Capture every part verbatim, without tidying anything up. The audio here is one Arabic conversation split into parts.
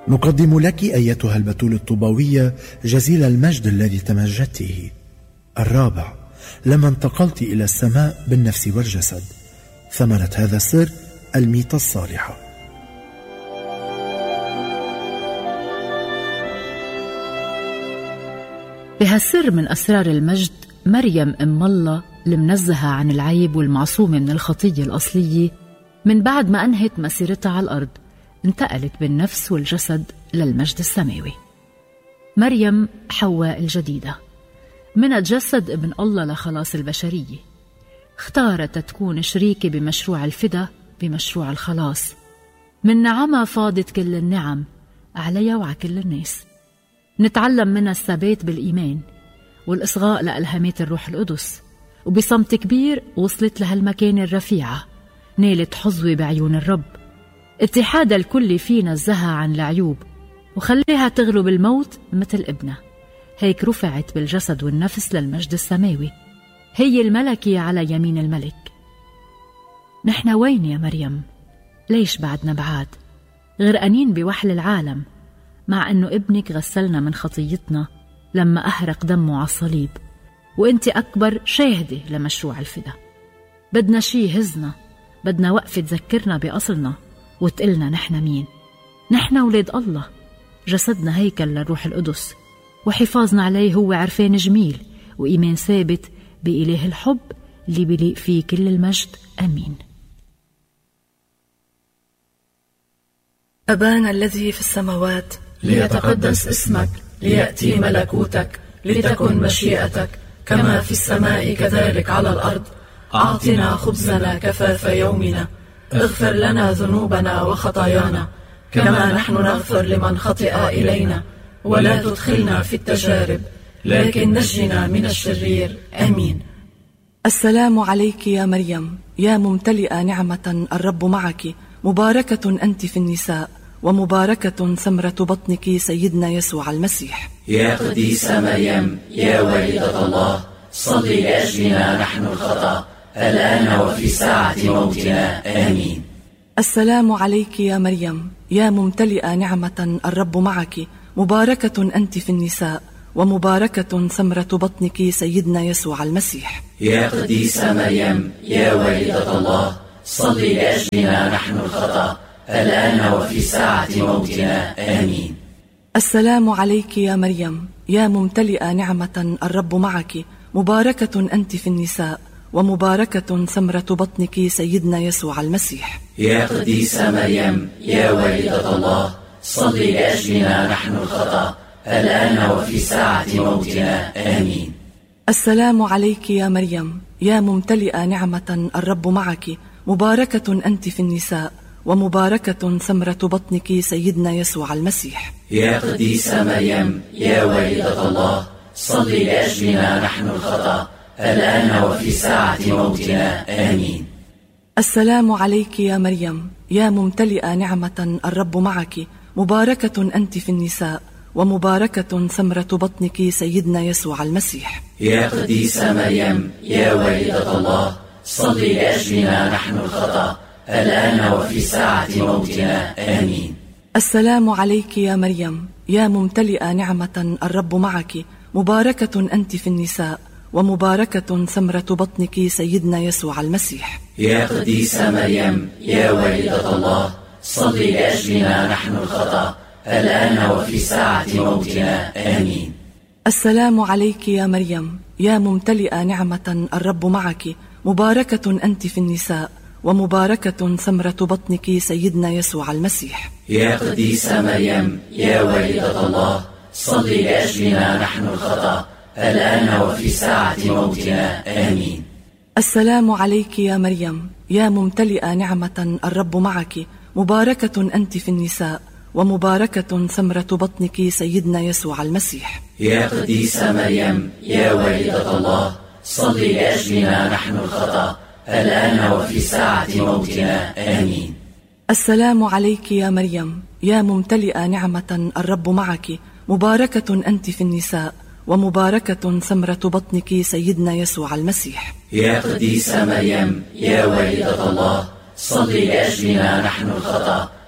نقدم لك أيتها البتول الطوباوية جزيل المجد الذي تمجدته. الرابع، لما انتقلت إلى السماء بالنفس والجسد. ثمرة هذا السر الميتة الصالحة. بهالسر من أسرار المجد، مريم أم الله المنزهة عن العيب والمعصومة من الخطية الأصلية، من بعد ما أنهت مسيرتها على الأرض انتقلت بالنفس والجسد للمجد السماوي. مريم حواء الجديدة منت جسد ابن الله لخلاص البشرية، اختارت تكون شريكة بمشروع الفدا، بمشروع الخلاص. من نعمها فاضت كل النعم عليها وعلى كل الناس. نتعلم منها الثبات بالإيمان والإصغاء لألهامات الروح القدس، وبصمت كبير وصلت لهالمكان الرفيعة، نالت حظوة بعيون الرب. اتحاد الكل فينا نزهها عن العيوب وخليها تغلب الموت مثل ابنها. هيك رفعت بالجسد والنفس للمجد السماوي، هي الملكة على يمين الملك. نحن وين يا مريم؟ ليش بعدنا بعاد غرقانين بوحل العالم، مع أنه ابنك غسلنا من خطيتنا لما أحرق دمه على الصليب، وانت أكبر شاهدة لمشروع الفدا. بدنا شي هزنا، بدنا وقفة تذكرنا بأصلنا وتقلنا نحن مين. نحن ولاد الله، جسدنا هيكل للروح القدس، وحفاظنا عليه هو عرفان جميل وإيمان ثابت بإله الحب اللي بيليق فيه كل المجد. أمين. أبانا الذي في السماوات، ليتقدس اسمك، ليأتي ملكوتك، لتكن مشيئتك كما في السماء كذلك على الأرض. أعطنا خبزنا كفاف يومنا، اغفر لنا ذنوبنا وخطايانا كما نحن نغفر لمن خطئ إلينا، ولا تدخلنا في التجارب لكن نجنا من الشرير. آمين. السلام عليك يا مريم، يا ممتلئة نعمة، الرب معك، مباركة أنت في النساء، ومباركة ثمرة بطنك سيدنا يسوع المسيح. يا قديسة مريم، يا والدة الله، صلي لأجلنا نحن الخطأ الآن وفي ساعة موتنا. آمين. السلام عليك يا مريم، يا ممتلئة نعمة، الرب معك، مباركة أنت في النساء، ومباركة ثمرة بطنك سيدنا يسوع المسيح. يا قديسة مريم، يا والدة الله، صلي لأجلنا نحن الخطأ الآن وفي ساعة موتنا. آمين. السلام عليك يا مريم، يا ممتلئة نعمة، الرب معك، مباركة أنت في النساء، ومباركة ثمرة بطنك سيدنا يسوع المسيح. يا قديسة مريم، يا والدة الله، صلي لأجلنا نحن الخطأ الآن وفي ساعة موتنا. آمين. السلام عليك يا مريم، يا ممتلئة نعمة، الرب معك، مباركة أنت في النساء، ومباركة ثمرة بطنك سيدنا يسوع المسيح. يا قديسة مريم، يا والدة الله، صلي لأجلنا نحن الخطأ الآن وفي ساعة موتنا. آمين. السلام عليك يا مريم، يا ممتلئة نعمة، الرب معك، مباركة أنت في النساء، ومباركة ثمرة بطنك سيدنا يسوع المسيح. يا قديسة مريم، يا والدة الله، صلي لأجلنا نحن الخطأ الآن وفي ساعة موتنا. آمين. السلام عليك يا مريم، يا ممتلئة نعمة، الرب معك، مباركة أنت في النساء، ومباركة ثمرة بطنك سيدنا يسوع المسيح. يا قديسة مريم، يا والدة الله، صلي لأجلنا نحن الخطأ الآن وفي ساعة موتنا. آمين. السلام عليك يا مريم، يا ممتلئة نعمة، الرب معك، مباركة أنت في النساء، ومباركة ثمرة بطنك سيدنا يسوع المسيح. يا قديسة مريم، يا والدة الله، صلي لأجلنا نحن الخطأ الآن وفي ساعة موتنا. آمين. السلام عليك يا مريم، يا ممتلئة نعمة، الرب معك، مباركة أنت في النساء، ومباركة ثمرة بطنك سيدنا يسوع المسيح. يا قديسة مريم، يا والدة الله، صلي لأجلنا نحن الخطأ الآن وفي ساعة موتنا. آمين. السلام عليك يا مريم، يا ممتلئة نعمة، الرب معك، مباركة أنت في النساء، ومباركة ثمرة بطنك سيدنا يسوع المسيح. يا قديسة مريم، يا والدة الله، صلي لأجلنا نحن الخطأ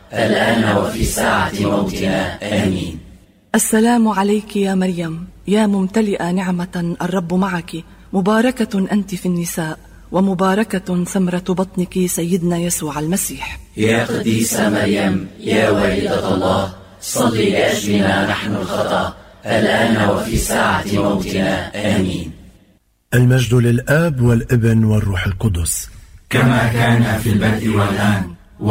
الآن وفي ساعة موتنا. آمين. السلام عليك يا مريم، يا ممتلئة نعمة، الرب معك، مباركة أنت في النساء، ومباركة ثمرة بطنك سيدنا يسوع المسيح. يا قديسة مريم، يا والدة الله، صلي لأجلنا نحن الخطأ، الآن وفي ساعة موتنا. آمين. المجد للآب والابن والروح القدس، كما كان في البدء والآن